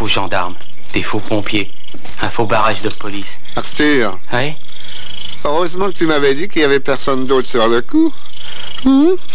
faux gendarmes, des faux pompiers, un faux barrage de police. Arthur. Oui? Heureusement que tu m'avais dit qu'il y avait personne d'autre sur le coup.